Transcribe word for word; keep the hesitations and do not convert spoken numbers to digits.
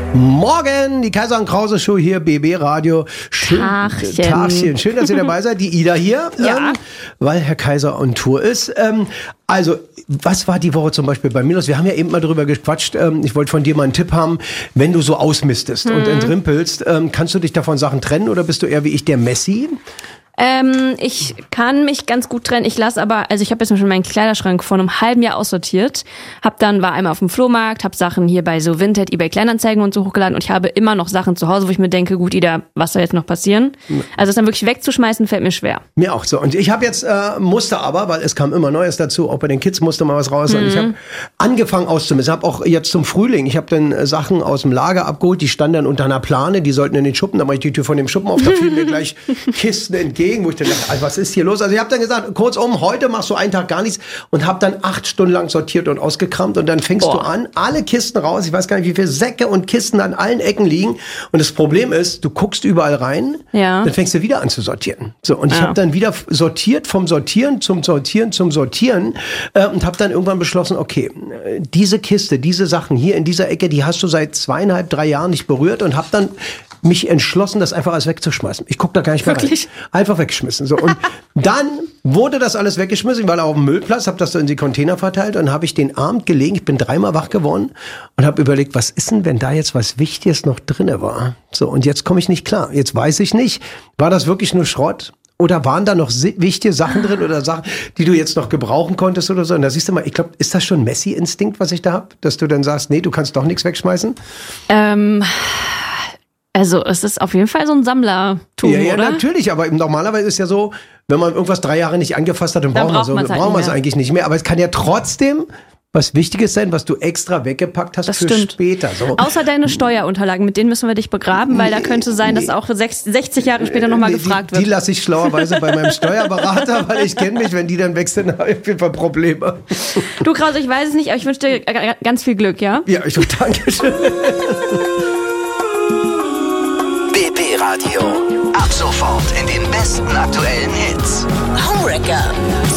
Morgen, die Kaiser und Krause Show hier, B B Radio. Schön, Tagchen. Tagchen. Schön, dass ihr dabei seid. Die Ida hier, Ja. ähm, weil Herr Kaiser on Tour ist. Ähm, also, was war die Woche zum Beispiel bei mir los? Wir haben ja eben mal drüber gequatscht. Ähm, ich wollte von dir mal einen Tipp haben. Wenn du so ausmistest Mhm. und entrimpelst, ähm, kannst du dich davon Sachen trennen oder bist du eher wie ich der Messi? Ähm, ich kann mich ganz gut trennen. Ich lasse aber, also ich habe jetzt schon meinen Kleiderschrank vor einem halben Jahr aussortiert. Hab dann, war einmal auf dem Flohmarkt, hab Sachen hier bei so Vinted, eBay Kleinanzeigen und so hochgeladen und ich habe immer noch Sachen zu Hause, wo ich mir denke, gut, Ida, was soll jetzt noch passieren? Also das dann wirklich wegzuschmeißen, fällt mir schwer. Mir auch so. Und ich habe jetzt, äh, musste aber, weil es kam immer Neues dazu, auch bei den Kids musste mal was raus. Und ich habe angefangen auszumisten. Habe auch jetzt zum Frühling, ich habe dann äh, Sachen aus dem Lager abgeholt, die standen dann unter einer Plane, die sollten in den Schuppen, da mache ich die Tür von dem Schuppen auf, da fielen mir gleich Kisten entgegen, wo ich dann dachte, also was ist hier los? Also ich habe dann gesagt, kurzum, heute machst du einen Tag gar nichts und habe dann acht Stunden lang sortiert und ausgekramt und dann fängst Boah. du an, alle Kisten raus, ich weiß gar nicht, wie viele Säcke und Kisten an allen Ecken liegen und das Problem ist, du guckst überall rein, Ja. dann fängst du wieder an zu sortieren. So, und ich Ja. habe dann wieder sortiert, vom Sortieren zum Sortieren zum Sortieren äh, und habe dann irgendwann beschlossen, okay, äh, diese Kiste, diese Sachen hier in dieser Ecke, die hast du seit zweieinhalb, drei Jahren nicht berührt und habe dann mich entschlossen, das einfach alles wegzuschmeißen. Ich guck da gar nicht mehr Wirklich? rein. Einfach weggeschmissen. So, und dann wurde das alles weggeschmissen. Ich war auf dem Müllplatz, habe das so in die Container verteilt und habe ich den Abend gelegen. Ich bin dreimal wach geworden und habe überlegt, was ist denn, wenn da jetzt was Wichtiges noch drinne war? So, und jetzt komme ich nicht klar. Jetzt weiß ich nicht, war das wirklich nur Schrott? Oder waren da noch si- wichtige Sachen drin oder Sachen, die du jetzt noch gebrauchen konntest oder so? Und da siehst du mal, ich glaube, ist das schon Messi-Instinkt, was ich da hab? Dass du dann sagst, nee, du kannst doch nichts wegschmeißen? Ähm, also es ist auf jeden Fall so ein Sammlertum, Ja, ja, oder? natürlich, aber normalerweise ist ja so, wenn man irgendwas drei Jahre nicht angefasst hat, dann, Dann braucht man braucht so, man's halt braucht man nicht es mehr. eigentlich nicht mehr. Aber es kann ja trotzdem was Wichtiges sein, was du extra weggepackt hast Das für stimmt. später. So. Außer deine Steuerunterlagen, mit denen müssen wir dich begraben, weil da könnte sein, dass auch sechs- sechzig Jahre später nochmal Nee, gefragt die, wird. Die lasse ich schlauerweise bei meinem Steuerberater, weil ich kenne mich, wenn die dann weg sind, habe ich auf jeden Fall Probleme. Du Krause, ich weiß es nicht, aber ich wünsche dir g- ganz viel Glück, ja? Ja, ich danke schön. B B Radio. Ab sofort in den besten aktuellen Hits. Homewrecker.